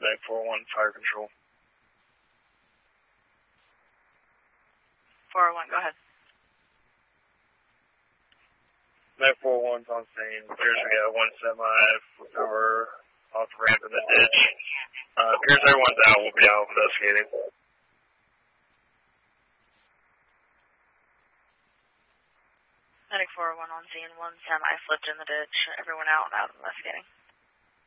Medic 401, fire control. 401, go ahead. Medic 401's on scene. Appears we got one semi flipped over off the ramp in the ditch. Appears everyone's out. We'll be out investigating. Medic 401 on scene, one semi flipped in the ditch. Everyone out investigating.